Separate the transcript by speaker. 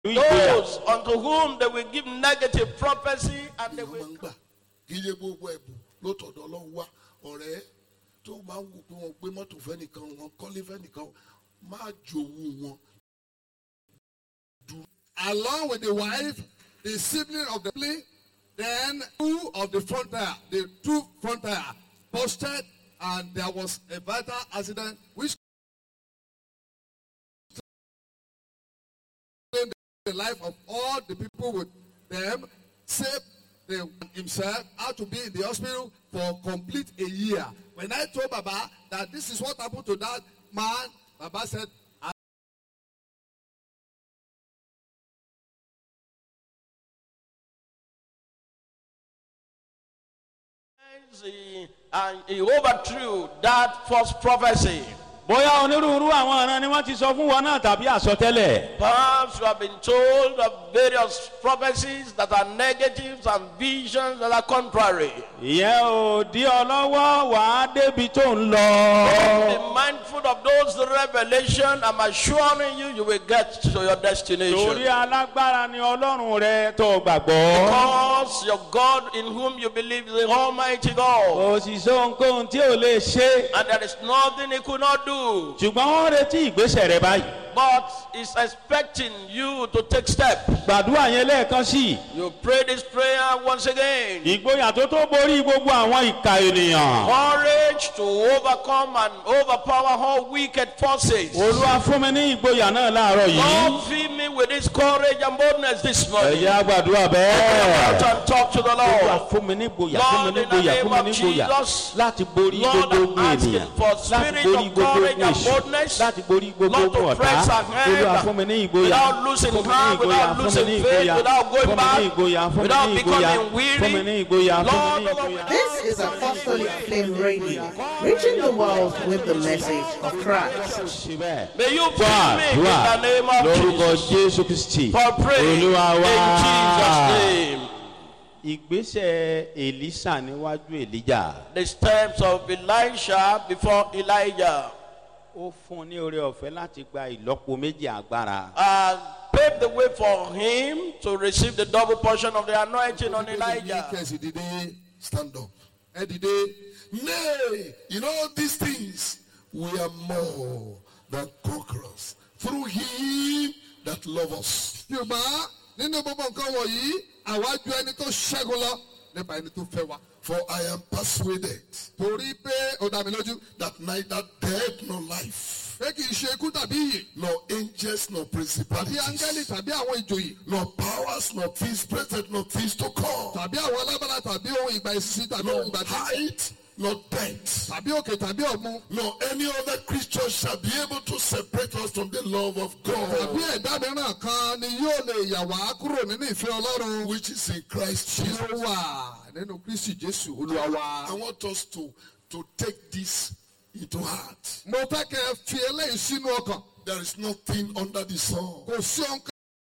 Speaker 1: Those unto whom they will give negative prophecy and they will.
Speaker 2: Along with the wife, the sibling of the plea, then two of the front tire, the two front tire busted, and there was a vital accident which claimed the life of all the people with them, saved himself, had to be in the hospital for complete a year. When I told Baba that this is what happened to that man, Baba said,
Speaker 1: and he overthrew that false prophecy.
Speaker 3: Bóyá onírúurú àwọn ọ̀ràn ni wọ́n ti sọ fún wọn náà tàbí àsọtẹ́lẹ̀.
Speaker 1: Perhaps you have been told of various prophecies that are negatives and visions that are contrary.
Speaker 3: Ìyẹn ò dí ọ lọ́wọ́ wàá débi tó ń lọ.
Speaker 1: Be mindful of those revelations. I'm assuring you, you will get to your destination.
Speaker 3: Torí alágbára ni Ọlọ́run rẹ tó gbàgbọ́.
Speaker 1: Because your God in whom you believe is the Almighty God.
Speaker 3: Kò sì sọ nǹkan tí ò lè ṣe.
Speaker 1: And there is nothing he could not do.
Speaker 3: Ṣùgbọ́n wọ́n retí ìgbésẹ̀ rẹ báyìí.
Speaker 1: But he's expecting you to take steps.
Speaker 3: Gbàdúrà yẹn lẹ́ẹ̀kan sí.
Speaker 1: You pray this prayer once again.
Speaker 3: Ìgboyà tó borí gbogbo àwọn ìkà ènìyàn.
Speaker 1: Courage to overcome and overpower all wicked forces.
Speaker 3: Olúwa fún mi ní ìgboyà náà láàárọ̀ yìí.
Speaker 1: Lord, fill me with this courage and boldness this morning.
Speaker 3: Ẹ jẹ́ á gbàdúrà bẹ́ẹ̀.
Speaker 1: Open your mouth and talk to the
Speaker 3: Olúwa
Speaker 1: Lord.
Speaker 3: fún mi ní ìgboyà,
Speaker 1: Lord, in the name of Jesus,
Speaker 3: láti borí
Speaker 1: Lord,
Speaker 3: gbogbo
Speaker 1: I'm asking
Speaker 3: ènìyàn,
Speaker 1: for
Speaker 3: láti
Speaker 1: spirit
Speaker 3: borí
Speaker 1: of
Speaker 3: gbogbo
Speaker 1: courage and
Speaker 3: èṣù,
Speaker 1: boldness.
Speaker 3: láti borí gbogbo
Speaker 1: Lord, to
Speaker 3: ọ̀tá.
Speaker 1: press
Speaker 3: Olúwa fún mi ní ìgboyà,
Speaker 1: without losing
Speaker 3: fún mi ní
Speaker 1: heart,
Speaker 3: ìgboyà,
Speaker 1: without
Speaker 3: fún mi
Speaker 1: losing
Speaker 3: ní
Speaker 1: faith,
Speaker 3: ìgboyà,
Speaker 1: without going
Speaker 3: fún mi ní
Speaker 1: back,
Speaker 3: ìgboyà, fún mi
Speaker 1: without
Speaker 3: ní ìgboyà,
Speaker 1: becoming weary.
Speaker 3: fún mi ní ìgboyà, fún mi
Speaker 1: Lord,
Speaker 3: ní ìgboyà.
Speaker 4: This is Apostolic Flame Radio, reaching the world with the message of Christ.
Speaker 1: May you fill me in the name of
Speaker 3: Lórúkọ
Speaker 1: Jesus.
Speaker 3: Jésù Kristi,
Speaker 1: For praying
Speaker 3: Olúwa
Speaker 1: in
Speaker 3: wa.
Speaker 1: Jesus' name.
Speaker 3: Ìgbésẹ̀ Èlíṣà níwájú Èlíjà.
Speaker 1: The steps of Elisha before Elijah
Speaker 3: Ó fún ní oore ọ̀fẹ́ láti gba ìlọ́po méjì agbára.
Speaker 1: paved the way for him to receive the double portion of the anointing on Elijah.
Speaker 2: Stand up. Nay, in all these things, we are more than conquerors through him that loves us. For I am persuaded that neither death nor life, nor angels nor principalities, nor powers, nor things present, nor things to come, nor height, nor depth, nor any other creature shall be able to separate us from the love of God, which is in Christ Jesus. I want us to take this into heart. There is nothing under the sun